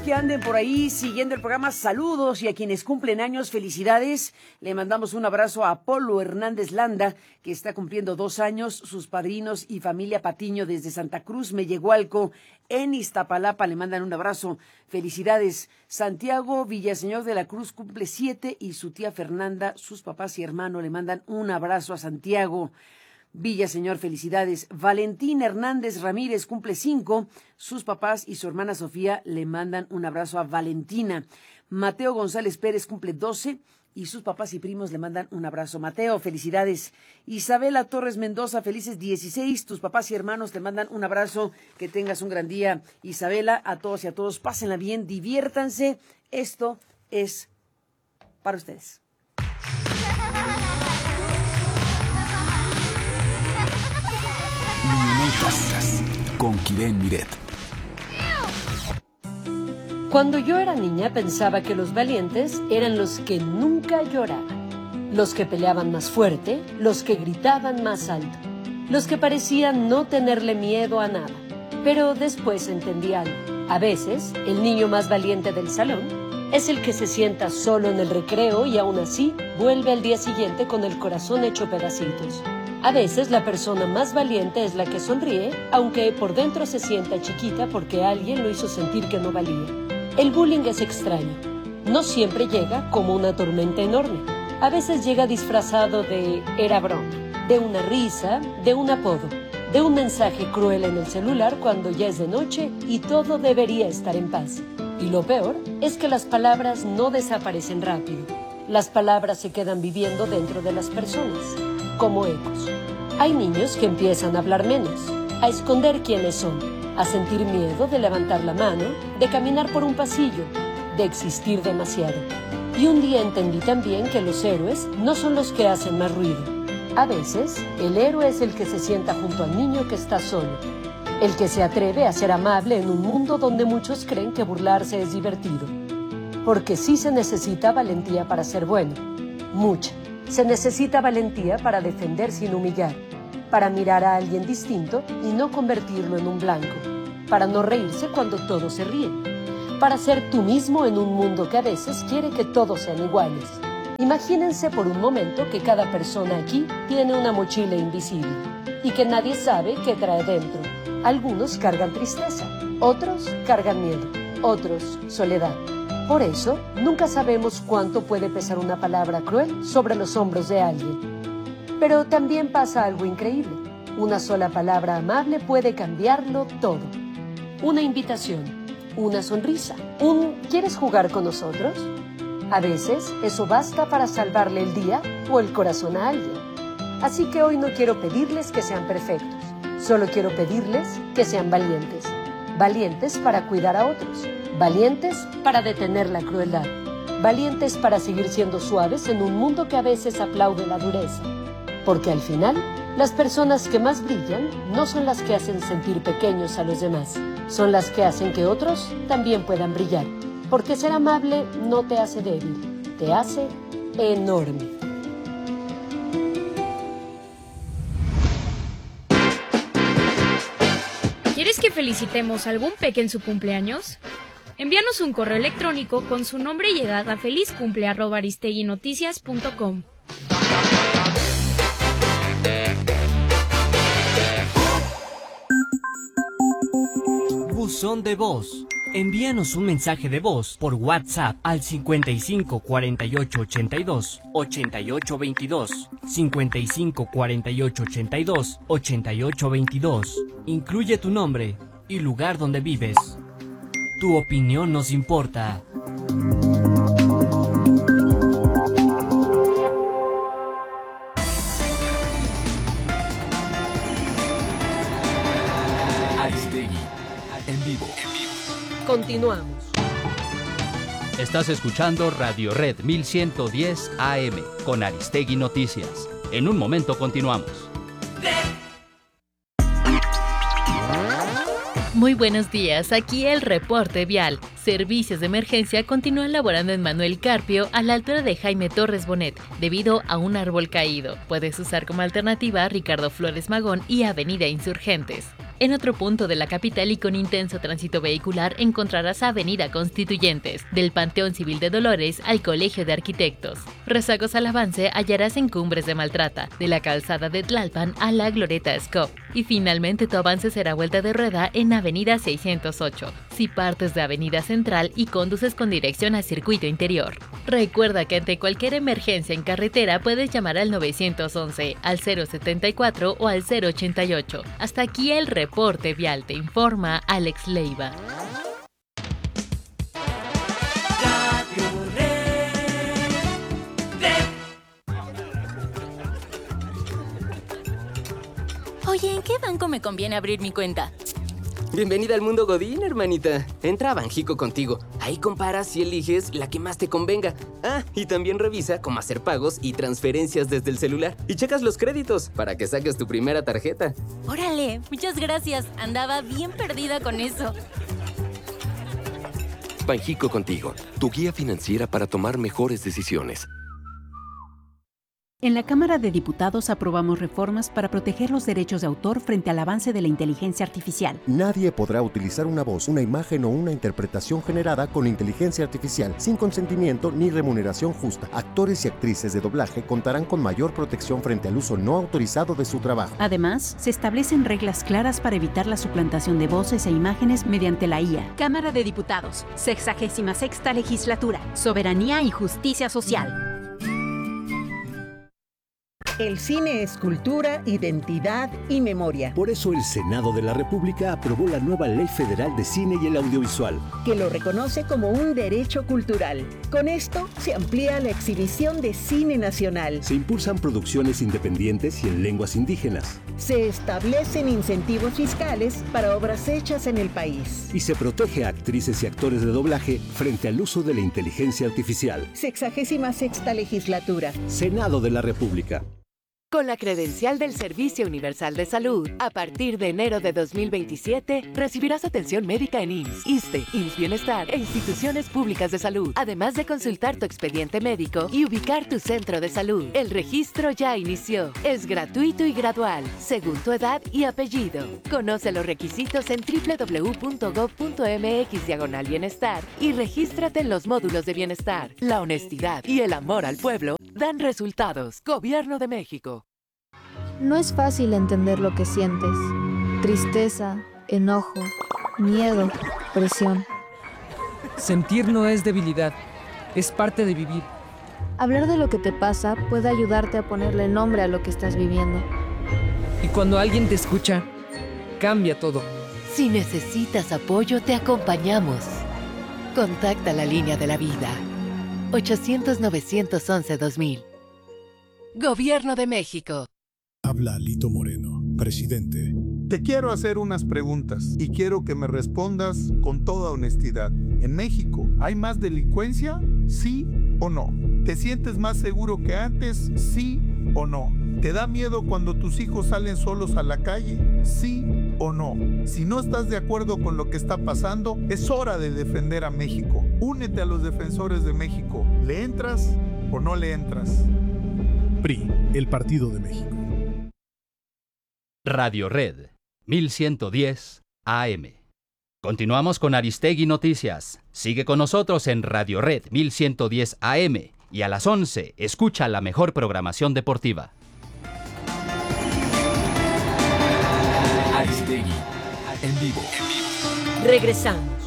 que anden por ahí siguiendo el programa, saludos, y a quienes cumplen años, felicidades. Le mandamos un abrazo a Apolo Hernández Landa, que está cumpliendo 2 años, sus padrinos y familia Patiño desde Santa Cruz, Mellehualco, en Iztapalapa, le mandan un abrazo, felicidades. Santiago Villaseñor de la Cruz cumple 7 y su tía Fernanda, sus papás y hermano, le mandan un abrazo a Santiago Villaseñor, felicidades. Valentín Hernández Ramírez cumple 5, sus papás y su hermana Sofía le mandan un abrazo a Valentina. Mateo González Pérez cumple 12 y sus papás y primos le mandan un abrazo. Mateo, felicidades. Isabela Torres Mendoza, felices 16, tus papás y hermanos te mandan un abrazo, que tengas un gran día. Isabela, a todos y a todos, pásenla bien, diviértanse, esto es para ustedes. Con Kiren Miret. Cuando yo era niña pensaba que los valientes eran los que nunca lloraban, los que peleaban más fuerte, los que gritaban más alto, los que parecían no tenerle miedo a nada. Pero después entendí algo. A veces, el niño más valiente del salón es el que se sienta solo en el recreo y aún así vuelve al día siguiente con el corazón hecho pedacitos. A veces la persona más valiente es la que sonríe, aunque por dentro se sienta chiquita porque alguien lo hizo sentir que no valía. El bullying es extraño. No siempre llega como una tormenta enorme. A veces llega disfrazado de era broma, de una risa, de un apodo, de un mensaje cruel en el celular cuando ya es de noche y todo debería estar en paz. Y lo peor es que las palabras no desaparecen rápido. Las palabras se quedan viviendo dentro de las personas, como ecos. Hay niños que empiezan a hablar menos, a esconder quiénes son, a sentir miedo de levantar la mano, de caminar por un pasillo, de existir demasiado. Y un día entendí también que los héroes no son los que hacen más ruido. A veces, el héroe es el que se sienta junto al niño que está solo, el que se atreve a ser amable en un mundo donde muchos creen que burlarse es divertido. Porque sí se necesita valentía para ser bueno, mucha. Se necesita valentía para defender sin humillar, para mirar a alguien distinto y no convertirlo en un blanco, para no reírse cuando todos se ríen, para ser tú mismo en un mundo que a veces quiere que todos sean iguales. Imagínense por un momento que cada persona aquí tiene una mochila invisible y que nadie sabe qué trae dentro. Algunos cargan tristeza, otros cargan miedo, otros soledad. Por eso, nunca sabemos cuánto puede pesar una palabra cruel sobre los hombros de alguien. Pero también pasa algo increíble. Una sola palabra amable puede cambiarlo todo. Una invitación, una sonrisa, ¿quieres jugar con nosotros? A veces, eso basta para salvarle el día o el corazón a alguien. Así que hoy no quiero pedirles que sean perfectos. Solo quiero pedirles que sean valientes. Valientes para cuidar a otros. Valientes para detener la crueldad. Valientes para seguir siendo suaves en un mundo que a veces aplaude la dureza. Porque al final, las personas que más brillan no son las que hacen sentir pequeños a los demás. Son las que hacen que otros también puedan brillar. Porque ser amable no te hace débil, te hace enorme. ¿Quieres que felicitemos a algún peque en su cumpleaños? Envíanos un correo electrónico con su nombre y edad a felizcumple@aristeguinoticias.com. Buzón de voz. Envíanos un mensaje de voz por WhatsApp al 55 48 82 88 22, 55 48 82 88 22. Incluye tu nombre y lugar donde vives. Tu opinión nos importa. Aristegui, en vivo. Continuamos. Estás escuchando Radio Red 1110 AM con Aristegui Noticias. En un momento continuamos. Muy buenos días, aquí el reporte vial. Servicios de emergencia continúan laborando en Manuel Carpio a la altura de Jaime Torres Bonet debido a un árbol caído. Puedes usar como alternativa Ricardo Flores Magón y Avenida Insurgentes. En otro punto de la capital y con intenso tránsito vehicular encontrarás Avenida Constituyentes, del Panteón Civil de Dolores al Colegio de Arquitectos. Rezagos al avance hallarás en Cumbres de Maltrata, de la calzada de Tlalpan a la Glorieta Scop. Y finalmente tu avance será vuelta de rueda en Avenida 608, si partes de Avenida Central y conduces con dirección al circuito interior. Recuerda que ante cualquier emergencia en carretera puedes llamar al 911, al 074 o al 088. Hasta aquí el reporte vial, te informa Alex Leiva. Oye, ¿en qué banco me conviene abrir mi cuenta? Bienvenida al mundo Godín, hermanita. Entra a Banjico Contigo. Ahí comparas y eliges la que más te convenga. Ah, y también revisa cómo hacer pagos y transferencias desde el celular. Y checas los créditos para que saques tu primera tarjeta. ¡Órale! Muchas gracias. Andaba bien perdida con eso. Banjico Contigo, tu guía financiera para tomar mejores decisiones. En la Cámara de Diputados aprobamos reformas para proteger los derechos de autor frente al avance de la inteligencia artificial. Nadie podrá utilizar una voz, una imagen o una interpretación generada con inteligencia artificial sin consentimiento ni remuneración justa. Actores y actrices de doblaje contarán con mayor protección frente al uso no autorizado de su trabajo. Además, se establecen reglas claras para evitar la suplantación de voces e imágenes mediante la IA. Cámara de Diputados, 66ª Legislatura, Soberanía y Justicia Social. El cine es cultura, identidad y memoria. Por eso el Senado de la República aprobó la nueva Ley Federal de Cine y el Audiovisual, que lo reconoce como un derecho cultural. Con esto se amplía la exhibición de cine nacional. Se impulsan producciones independientes y en lenguas indígenas. Se establecen incentivos fiscales para obras hechas en el país. Y se protege a actrices y actores de doblaje frente al uso de la inteligencia artificial. 66ª Legislatura. Senado de la República. Con la credencial del Servicio Universal de Salud, a partir de enero de 2027, recibirás atención médica en IMSS, ISSSTE, IMSS Bienestar e instituciones públicas de salud, además de consultar tu expediente médico y ubicar tu centro de salud. El registro ya inició. Es gratuito y gradual, según tu edad y apellido. Conoce los requisitos en www.gov.mx/bienestar y regístrate en los módulos de bienestar. La honestidad y el amor al pueblo dan resultados. Gobierno de México. No es fácil entender lo que sientes. Tristeza, enojo, miedo, presión. Sentir no es debilidad, es parte de vivir. Hablar de lo que te pasa puede ayudarte a ponerle nombre a lo que estás viviendo. Y cuando alguien te escucha, cambia todo. Si necesitas apoyo, te acompañamos. Contacta la línea de la vida. 800-911-2000. Gobierno de México. Habla Lito Moreno, presidente. Te quiero hacer unas preguntas y quiero que me respondas con toda honestidad. ¿En México hay más delincuencia? ¿Sí o no? ¿Te sientes más seguro que antes? ¿Sí o no? ¿Te da miedo cuando tus hijos salen solos a la calle? ¿Sí o no? Si no estás de acuerdo con lo que está pasando, es hora de defender a México. Únete a los defensores de México. ¿Le entras o no le entras? PRI, el Partido de México. Radio Red, 1110 AM. Continuamos con Aristegui Noticias. Sigue con nosotros en Radio Red 1110 AM y a las 11 escucha la mejor programación deportiva. Aristegui, en vivo. Regresamos.